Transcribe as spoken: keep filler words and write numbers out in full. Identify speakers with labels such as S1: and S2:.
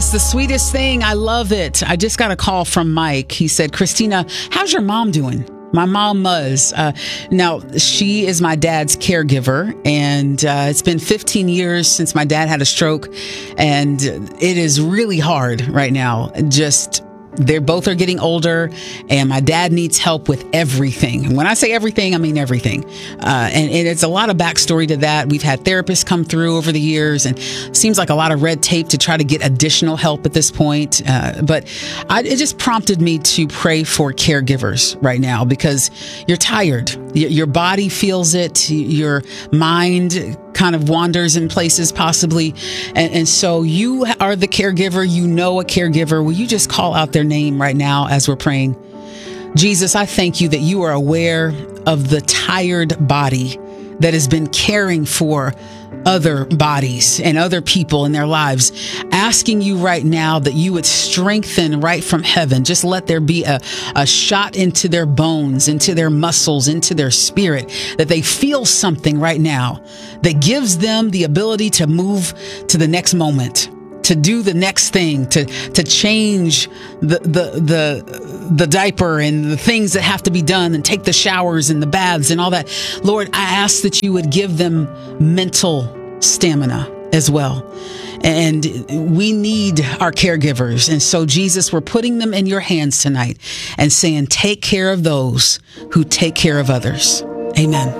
S1: is the sweetest thing. I love it. I just got a call from Mike. He said, Christina, how's your mom doing? My mom, Muzz. Uh, now, she is my dad's caregiver, and uh, it's been fifteen years since my dad had a stroke, and it is really hard right now. Just They both are getting older, and my dad needs help with everything. And when I say everything, I mean everything. Uh, and, and it's a lot of backstory to that. We've had therapists come through over the years, and it seems like a lot of red tape to try to get additional help at this point. Uh, but I, it just prompted me to pray for caregivers right now, because you're tired. Y- your body feels it. Your mind kind of wanders in places possibly. And, and so you are the caregiver. You know a caregiver. Will you just call out their name right now as we're praying? Jesus, I thank you that you are aware of the tired body that has been caring for other bodies and other people in their lives, asking you right now that you would strengthen right from heaven. Just let there be a, a shot into their bones, into their muscles, into their spirit, that they feel something right now that gives them the ability to move to the next moment, to do the next thing, to to change the the the the diaper and the things that have to be done, and take the showers and the baths and all that. Lord, I ask that you would give them mental stamina as well. And we need our caregivers. And so, Jesus, we're putting them in your hands tonight and saying, take care of those who take care of others. Amen.